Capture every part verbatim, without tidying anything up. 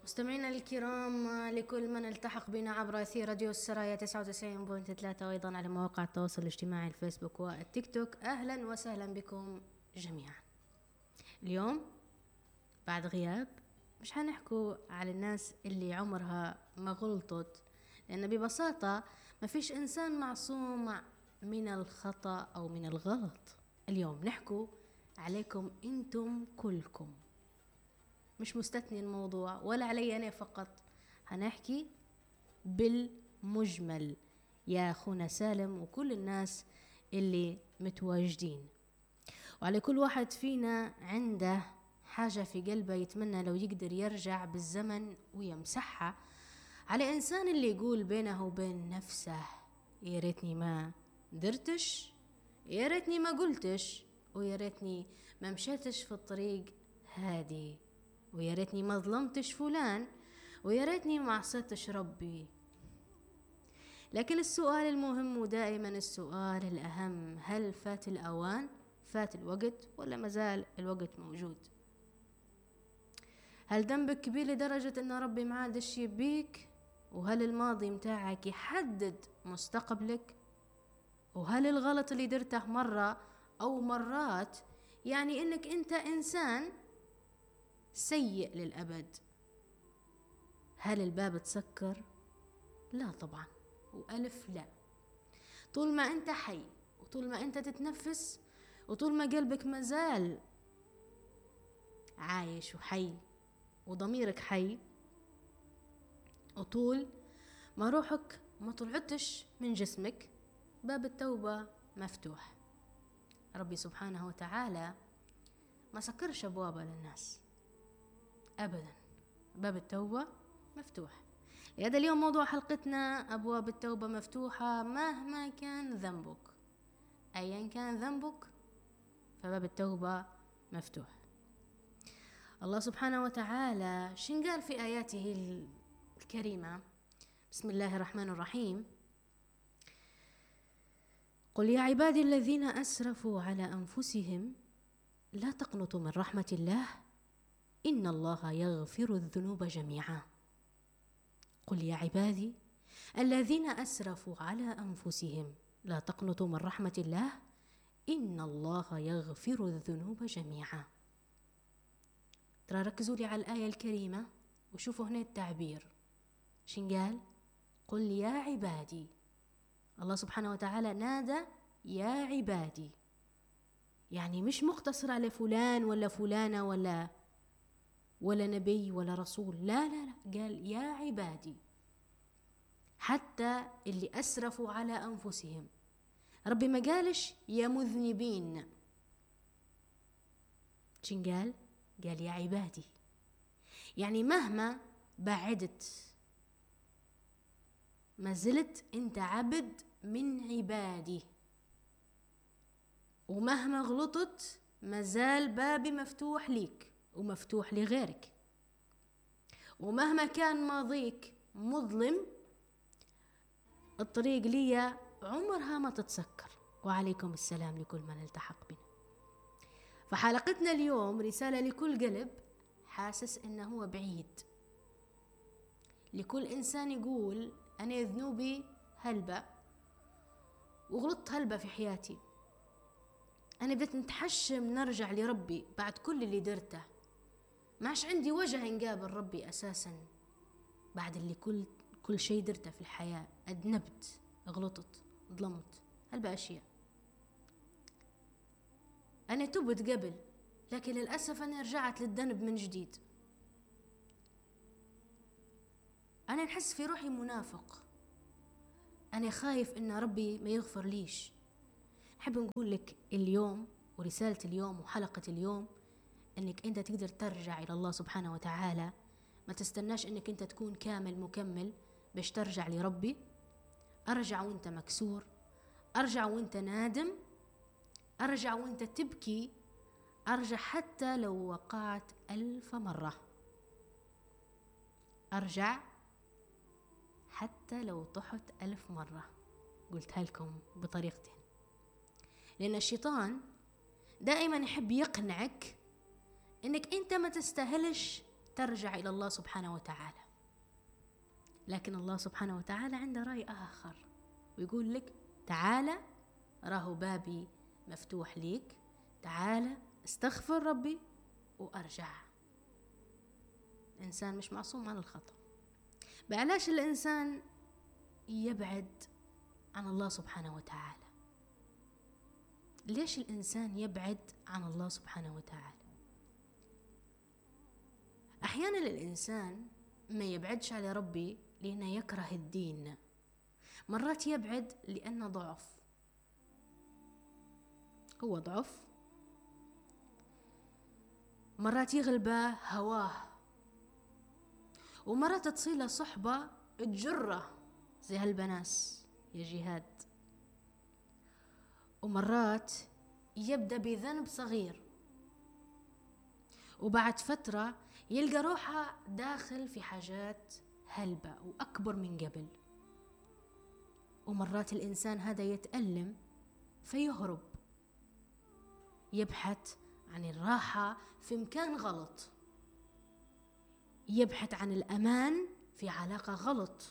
مستمعينا الكرام، لكل من التحق بنا عبر أثير راديو السرايا تسعة وتسعين فاصلة ثلاثة وأيضا على مواقع التواصل الاجتماعي الفيسبوك والتيك توك، أهلا وسهلا بكم جميعا. اليوم بعد غياب مش هنحكوا على الناس اللي عمرها ما غلطت، لأن ببساطة ما فيش إنسان معصوم من الخطأ أو من الغلط. اليوم نحكوا عليكم أنتم كلكم، مش مستثني الموضوع ولا علي أنا فقط، هنحكي بالمجمل يا أخونا سالم وكل الناس اللي متواجدين. وعلى كل واحد فينا عنده حاجة في قلبه يتمنى لو يقدر يرجع بالزمن ويمسحها. على إنسان اللي يقول بينه وبين نفسه يا ريتني ما درتش، يا ريتني ما قلتش، ويا ريتني ما مشيتش في الطريق هادي، ويا ريتني ما ظلمتش فلان، ويا ريتني ما عصيتش ربي. لكن السؤال المهم ودائما السؤال الأهم، هل فات الأوان؟ فات الوقت ولا مازال الوقت موجود؟ هل ذنبك كبير لدرجة أن ربي ما عادش يبيك؟ وهل الماضي متاعك يحدد مستقبلك؟ وهل الغلط اللي درته مرة أو مرات يعني أنك أنت إنسان سيء للأبد؟ هل الباب تسكر؟ لا طبعا، وألف لا. طول ما أنت حي، وطول ما أنت تتنفس، وطول ما قلبك مازال عايش وحي وضميرك حي، وطول ما روحك ما طلعتش من جسمك، باب التوبة مفتوح. ربي سبحانه وتعالى ما سكرش أبوابه للناس أبدا، باب التوبة مفتوح. لهذا اليوم موضوع حلقتنا أبواب التوبة مفتوحة مهما كان ذنبك، أيا كان ذنبك فباب التوبة مفتوح. الله سبحانه وتعالى شن قال في آياته الكريمة؟ بسم الله الرحمن الرحيم: قل يا عبادي الذين أسرفوا على أنفسهم لا تقنطوا من رحمة الله إن الله يغفر الذنوب جميعا. قل يا عبادي الذين أسرفوا على أنفسهم لا تقنطوا من رحمة الله إن الله يغفر الذنوب جميعا. ترى ركزوا لي على الآية الكريمة وشوفوا هنا التعبير شن قال؟ قل يا عبادي. الله سبحانه وتعالى نادى يا عبادي، يعني مش مقتصر على فلان ولا فلانة ولا ولا نبي ولا رسول، لا لا لا، قال يا عبادي، حتى اللي أسرفوا على أنفسهم. ربي ما قالش يا مذنبين، شن قال؟ قال يا عبادي، يعني مهما بعدت ما زلت انت عبد من عبادي، ومهما غلطت ما زال بابي مفتوح ليك ومفتوح لغيرك، ومهما كان ماضيك مظلم الطريق لي عمرها ما تتسكر. وعليكم السلام لكل من التحق بنا. فحلقتنا اليوم رسالة لكل قلب حاسس انه هو بعيد، لكل انسان يقول انا ذنوبي هلبة وغلطت هلبة في حياتي، انا بديت نتحشم نرجع لربي بعد كل اللي درته، ما عادش عندي وجه نقابل ربي اساسا بعد اللي كل كل شيء درته في الحياة، أذنبت، غلطت، ظلمت، هلبة أشياء. أنا تبت قبل، لكن للأسف أنا رجعت للذنب من جديد. أنا نحس في روحي منافق، أنا خايف إن ربي ما يغفر ليش. نحب نقول لك اليوم ورسالة اليوم وحلقة اليوم إنك أنت تقدر ترجع إلى الله سبحانه وتعالى. ما تستناش إنك أنت تكون كامل مكمل باش ترجع لربي. أرجع وأنت مكسور، أرجع وأنت نادم، أرجع وأنت تبكي، أرجع حتى لو وقعت ألف مرة، أرجع حتى لو طحت ألف مرة. قلتها لكم بطريقتين، لأن الشيطان دائما يحب يقنعك إنك أنت ما تستاهلش ترجع إلى الله سبحانه وتعالى. لكن الله سبحانه وتعالى عنده رأي آخر، ويقول لك تعالى، راهو بابي مفتوح ليك، تعالى استغفر ربي وأرجع. الإنسان مش معصوم عن الخطأ. بعلاش الإنسان يبعد عن الله سبحانه وتعالى؟ ليش الإنسان يبعد عن الله سبحانه وتعالى؟ أحيانا الإنسان ما يبعدش على ربي لأنه يكره الدين، مرات يبعد لأنه ضعف، هو ضعف، مرات يغلبه هواه، ومرات تصيله صحبة تجره زي هالبناس يا جهاد، ومرات يبدأ بذنب صغير وبعد فترة يلقى روحه داخل في حاجات هلبة وأكبر من قبل. ومرات الإنسان هذا يتألم فيهرب، يبحث عن الراحة في مكان غلط، يبحث عن الأمان في علاقة غلط،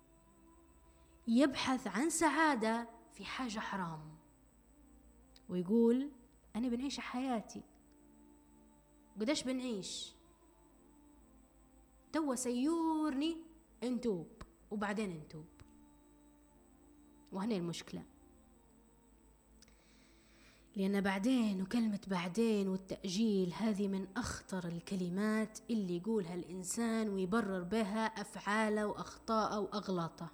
يبحث عن سعادة في حاجة حرام، ويقول أنا بنعيش حياتي، قداش بنعيش، توا سيورني انتوب وبعدين انتوب. وهنا المشكلة، لأن بعدين وكلمة بعدين والتأجيل هذه من أخطر الكلمات اللي يقولها الإنسان ويبرر بها أفعاله وأخطاءه وأغلاطه.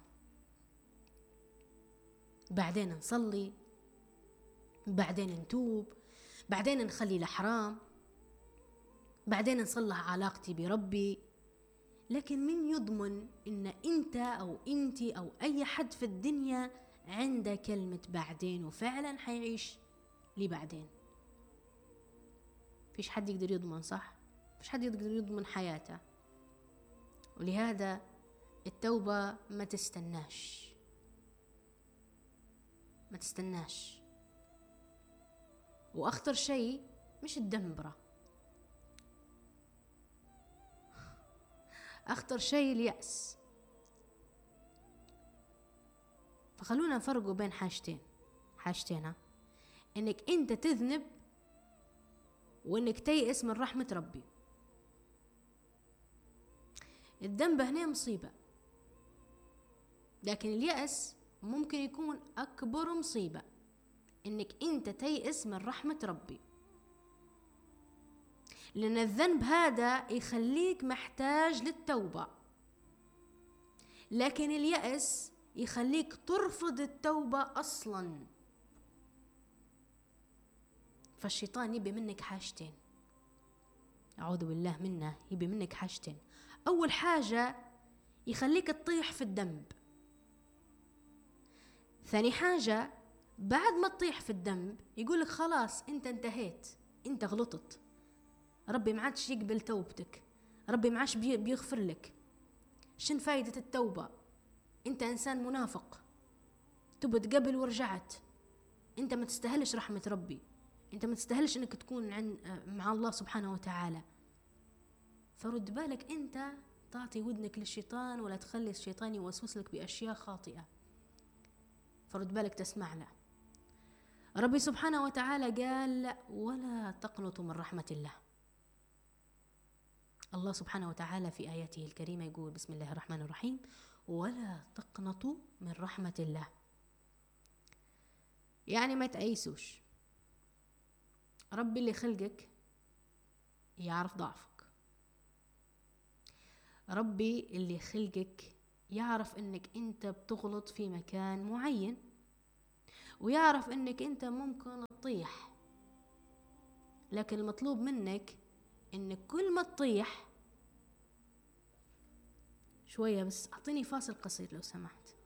بعدين نصلي، بعدين نتوب، بعدين نخلي الحرام، بعدين نصلح علاقتي بربي. لكن من يضمن إن أنت أو أنتي أو أي حد في الدنيا عنده كلمة بعدين وفعلا حيعيش لي بعدين؟ فيش حد يقدر يضمن، صح؟ فيش حد يقدر يضمن حياته. ولهذا التوبة ما تستناش، ما تستناش. وأخطر شيء مش الدمبرة، أخطر شيء اليأس. فخلونا نفرقوا بين حاجتين حاجتين إنك أنت تذنب وإنك تيأس من رحمة ربي. الذنب هنا مصيبة، لكن اليأس ممكن يكون أكبر مصيبة، إنك أنت تيأس من رحمة ربي. لأن الذنب هذا يخليك محتاج للتوبة، لكن اليأس يخليك ترفض التوبة أصلا. فالشيطان يبي منك حاجتين، أعوذ بالله منه، يبي منك حاجتين. أول حاجة يخليك تطيح في الذنب، ثاني حاجة بعد ما تطيح في الذنب يقولك خلاص أنت انتهيت، أنت غلطت، ربي ما عادش يقبل توبتك، ربي ما عادش بيغفر لك، شن فايدة التوبة؟ أنت إنسان منافق، تبت قبل ورجعت، أنت ما تستاهلش رحمة ربي، أنت ما تستاهلش أنك تكون عن مع الله سبحانه وتعالى. فرد بالك أنت تعطي ودنك للشيطان، ولا تخلي الشيطان يوسوس لك بأشياء خاطئة. فرد بالك تسمع له. ربي سبحانه وتعالى قال ولا تقنطوا من رحمة الله. الله سبحانه وتعالى في آياته الكريمة يقول بسم الله الرحمن الرحيم ولا تقنطوا من رحمة الله، يعني ما تأيسوش. ربي اللي خلقك يعرف ضعفك، ربي اللي خلقك يعرف انك انت بتغلط في مكان معين، ويعرف انك انت ممكن تطيح، لكن المطلوب منك انك كل ما تطيح شوية بس. اعطيني فاصل قصير لو سمحت.